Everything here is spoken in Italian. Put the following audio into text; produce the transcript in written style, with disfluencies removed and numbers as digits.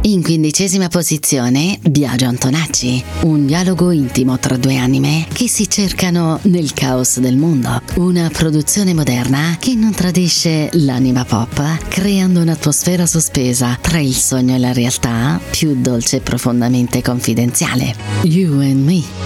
In 15ª posizione, Biagio Antonacci, un dialogo intimo tra due anime che si cercano nel caos del mondo. Una produzione moderna che non tradisce l'anima pop, creando un'atmosfera sospesa tra il sogno e la realtà, più dolce e profondamente confidenziale. You and Me.